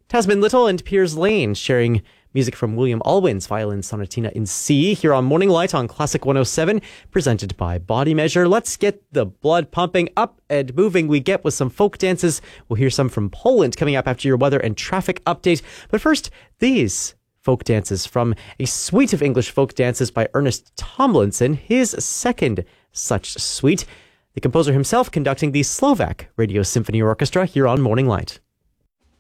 Tasman Little and Piers Lane sharing music from William Alwyn's Violin Sonatina in C here on Morning Light on Classic 107, presented by Body Measure. Let's get the blood pumping up and moving. We get with some folk dances. We'll hear some from Poland coming up after your weather and traffic update. But first, these folk dances from a suite of English folk dances by Ernest Tomlinson, his second such suite. The composer himself conducting the Slovak Radio Symphony Orchestra here on Morning Light.